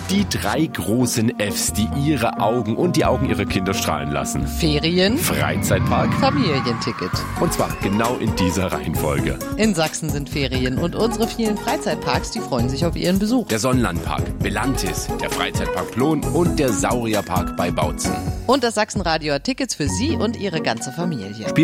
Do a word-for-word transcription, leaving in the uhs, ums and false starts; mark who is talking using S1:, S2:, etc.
S1: Die drei großen Fs, die ihre Augen und die Augen ihrer Kinder strahlen lassen.
S2: Ferien,
S1: Freizeitpark,
S2: Familienticket.
S1: und zwar genau in dieser Reihenfolge.
S2: In Sachsen sind Ferien und unsere vielen Freizeitparks, die freuen sich auf ihren Besuch.
S1: Der Sonnenlandpark, Belantis, der Freizeitpark Plon und der Saurierpark bei Bautzen.
S2: Und das Sachsenradio hat Tickets für Sie und Ihre ganze Familie.